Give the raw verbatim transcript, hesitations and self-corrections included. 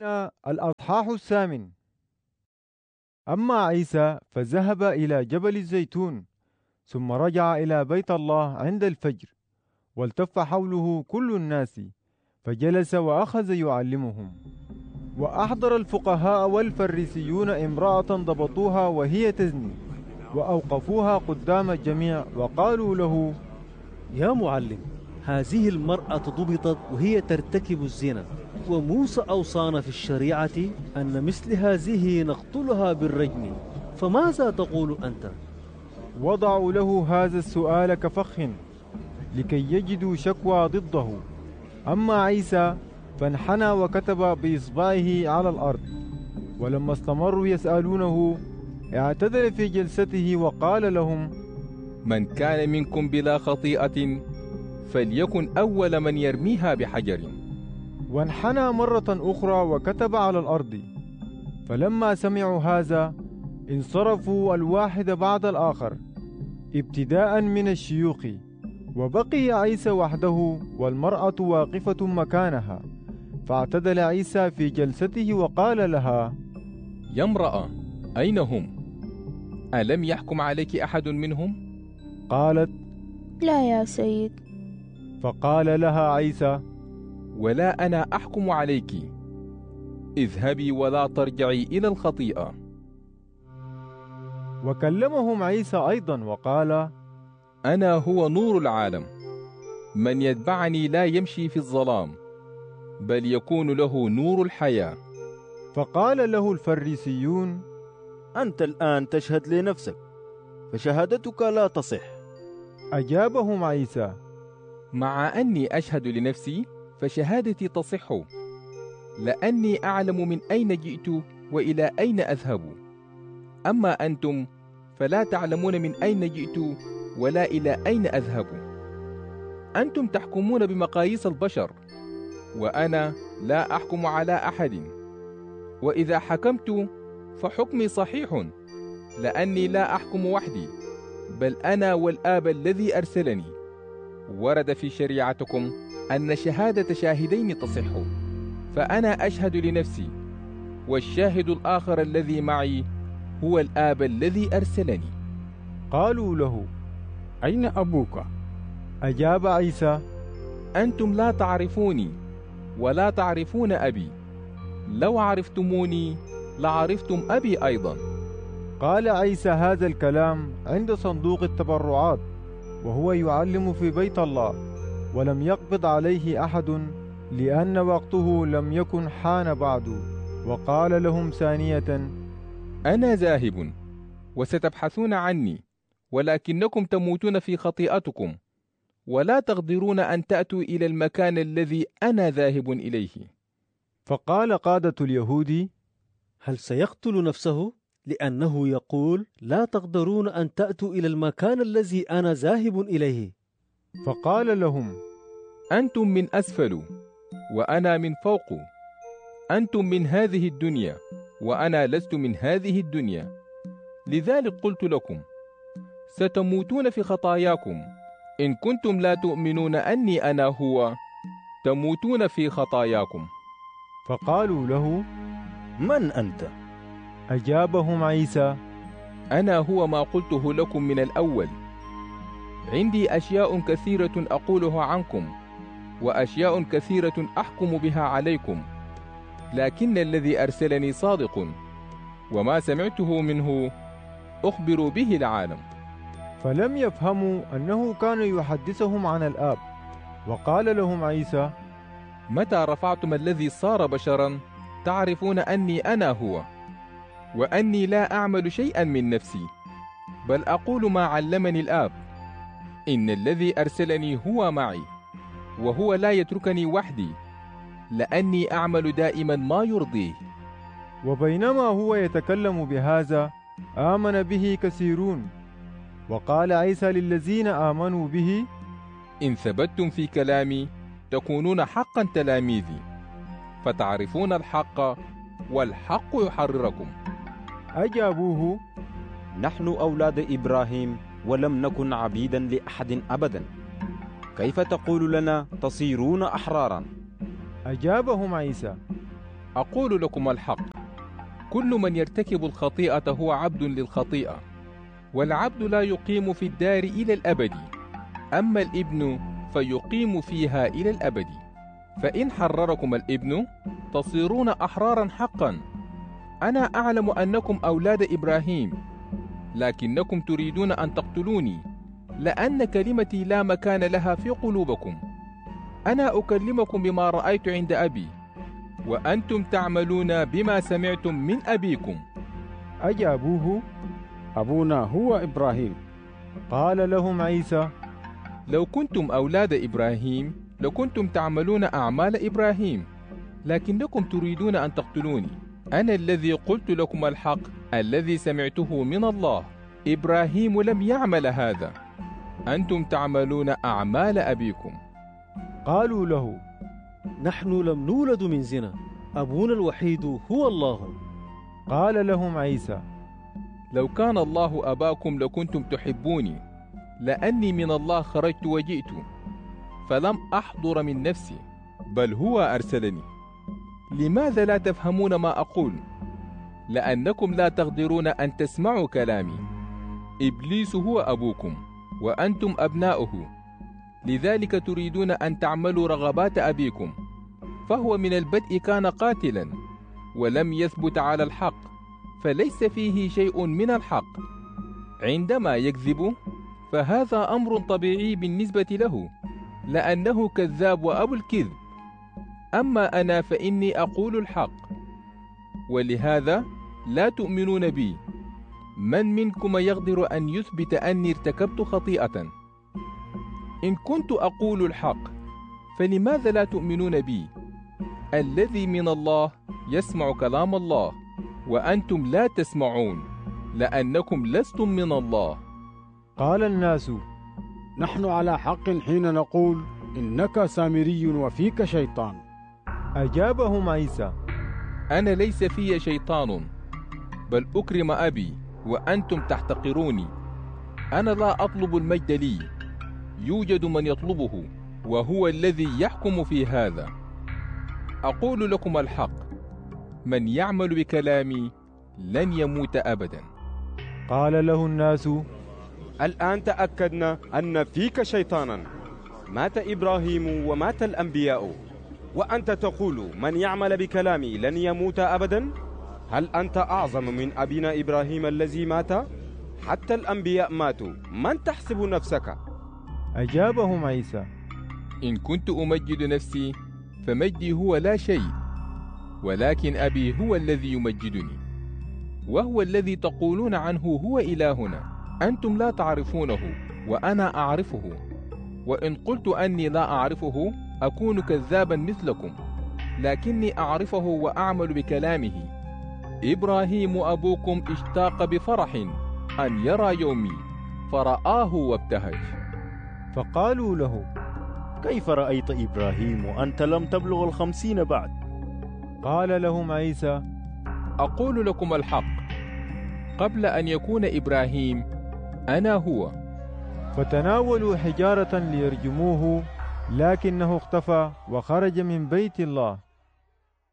الأصحاح الثامن. أما عيسى فذهب إلى جبل الزيتون، ثم رجع إلى بيت الله عند الفجر، والتف حوله كل الناس، فجلس وأخذ يعلمهم. وأحضر الفقهاء والفريسيون امرأة ضبطوها وهي تزني، وأوقفوها قدام الجميع وقالوا له: يا معلم، هذه المرأة ضبطت وهي ترتكب الزنا، وموسى أوصانا في الشريعة أن مثل هذه نقتلها بالرجم، فماذا تقول أنت؟ وضعوا له هذا السؤال كفخ لكي يجدوا شكوى ضده. أما عيسى فانحنى وكتب بإصبعه على الأرض. ولما استمروا يسألونه اعتدل في جلسته وقال لهم: من كان منكم بلا خطيئة فليكن أول من يرميها بحجر. وانحنى مرة أخرى وكتب على الأرض. فلما سمعوا هذا انصرفوا الواحد بعد الآخر، ابتداء من الشيوخ، وبقي عيسى وحده والمرأة واقفة مكانها. فاعتدل عيسى في جلسته وقال لها: يا امرأة، أين هم؟ ألم يحكم عليك أحد منهم؟ قالت: لا يا سيد. فقال لها عيسى: ولا أنا أحكم عليك، اذهبي ولا ترجعي إلى الخطيئة. وكلمهم عيسى أيضا وقال: أنا هو نور العالم، من يتبعني لا يمشي في الظلام، بل يكون له نور الحياة. فقال له الفريسيون: أنت الآن تشهد لنفسك، فشهادتك لا تصح. أجابهم عيسى: مع أني أشهد لنفسي فشهادتي تصح، لأني أعلم من أين جئت وإلى أين أذهب. أما أنتم فلا تعلمون من أين جئت ولا إلى أين أذهب. أنتم تحكمون بمقاييس البشر، وأنا لا أحكم على أحد. وإذا حكمت فحكمي صحيح، لأني لا أحكم وحدي، بل أنا والآب الذي أرسلني. ورد في شريعتكم أن شهادة شاهدين تصح، فأنا أشهد لنفسي، والشاهد الآخر الذي معي هو الآب الذي أرسلني. قالوا له: أين أبوك؟ أجاب عيسى: أنتم لا تعرفوني ولا تعرفون أبي، لو عرفتموني لعرفتم أبي أيضا. قال عيسى هذا الكلام عند صندوق التبرعات وهو يعلم في بيت الله، ولم يقبض عليه أحد لأن وقته لم يكن حان بعد. وقال لهم ثانية: أنا ذاهب وستبحثون عني، ولكنكم تموتون في خطيئتكم، ولا تقدرون أن تأتوا إلى المكان الذي أنا ذاهب إليه. فقال قادة اليهود: هل سيقتل نفسه لأنه يقول لا تقدرون أن تأتوا إلى المكان الذي أنا ذاهب إليه؟ فقال لهم: أنتم من أسفل وأنا من فوق، أنتم من هذه الدنيا وأنا لست من هذه الدنيا. لذلك قلت لكم ستموتون في خطاياكم. إن كنتم لا تؤمنون أني أنا هو، تموتون في خطاياكم. فقالوا له: من أنت؟ أجابهم عيسى: أنا هو ما قلته لكم من الأول. عندي أشياء كثيرة أقولها عنكم، وأشياء كثيرة أحكم بها عليكم، لكن الذي أرسلني صادق، وما سمعته منه أخبر به العالم. فلم يفهموا أنه كان يحدثهم عن الآب. وقال لهم عيسى: متى رفعتم الذي صار بشرا تعرفون أني أنا هو، وأني لا أعمل شيئا من نفسي، بل أقول ما علمني الآب. إن الذي أرسلني هو معي، وهو لا يتركني وحدي، لأني أعمل دائما ما يرضيه. وبينما هو يتكلم بهذا آمن به كثيرون. وقال عيسى للذين آمنوا به: إن ثبتتم في كلامي تكونون حقا تلاميذي، فتعرفون الحق والحق يحرركم. أجابوه: نحن أولاد إبراهيم ولم نكن عبيدا لأحد أبدا، كيف تقول لنا تصيرون أحرارا؟ أجابهم عيسى: أقول لكم الحق، كل من يرتكب الخطيئة هو عبد للخطيئة، والعبد لا يقيم في الدار إلى الأبد، أما الابن فيقيم فيها إلى الأبد. فإن حرركم الابن تصيرون أحرارا حقا. أنا أعلم أنكم أولاد إبراهيم، لكنكم تريدون أن تقتلوني، لأن كلمتي لا مكان لها في قلوبكم. أنا أكلمكم بما رأيت عند أبي، وأنتم تعملون بما سمعتم من أبيكم. أجابوه: أبونا هو إبراهيم. قال لهم عيسى: لو كنتم أولاد إبراهيم لكنتم تعملون أعمال إبراهيم، لكنكم تريدون أن تقتلوني. أنا الذي قلت لكم الحق الذي سمعته من الله. إبراهيم لم يعمل هذا، أنتم تعملون أعمال أبيكم. قالوا له: نحن لم نولد من زنا، أبونا الوحيد هو الله. قال لهم عيسى: لو كان الله أباكم لكنتم تحبوني، لأني من الله خرجت وجئت، فلم أحضر من نفسي، بل هو أرسلني. لماذا لا تفهمون ما أقول؟ لأنكم لا تقدرون أن تسمعوا كلامي. إبليس هو أبوكم، وأنتم أبناؤه، لذلك تريدون أن تعملوا رغبات أبيكم. فهو من البدء كان قاتلا، ولم يثبت على الحق، فليس فيه شيء من الحق. عندما يكذب فهذا أمر طبيعي بالنسبة له، لأنه كذاب وأبو الكذب. أما أنا فإني أقول الحق، ولهذا لا تؤمنون بي. من منكم يقدر أن يثبت أني ارتكبت خطيئة؟ إن كنت أقول الحق فلماذا لا تؤمنون بي؟ الذي من الله يسمع كلام الله، وأنتم لا تسمعون، لأنكم لستم من الله. قال الناس: نحن على حق حين نقول إنك سامري وفيك شيطان. أجابهم عيسى: أنا ليس في شيطان، بل أكرم أبي، وأنتم تحتقروني. أنا لا أطلب المجد لي، يوجد من يطلبه، وهو الذي يحكم في هذا. أقول لكم الحق، من يعمل بكلامي لن يموت أبدا. قال له الناس: الآن تأكدنا أن فيك شيطانا. مات إبراهيم ومات الأنبياء، وأنت تقول من يعمل بكلامي لن يموت أبدا؟ هل أنت أعظم من أبينا إبراهيم الذي مات؟ حتى الأنبياء ماتوا، من تحسب نفسك؟ أجابهم عيسى: إن كنت أمجد نفسي فمجدي هو لا شيء، ولكن أبي هو الذي يمجدني، وهو الذي تقولون عنه هو إلهنا. أنتم لا تعرفونه وأنا أعرفه، وإن قلت أني لا أعرفه أكون كذابا مثلكم، لكني أعرفه وأعمل بكلامه. إبراهيم أبوكم اشتاق بفرح أن يرى يومي، فرآه وابتهج. فقالوا له: كيف رأيت إبراهيم وأنت لم تبلغ الخمسين بعد؟ قال لهم عيسى: أقول لكم الحق، قبل أن يكون إبراهيم أنا هو. فتناولوا حجارة ليرجموه، لكنه اختفى وخرج من بيت الله.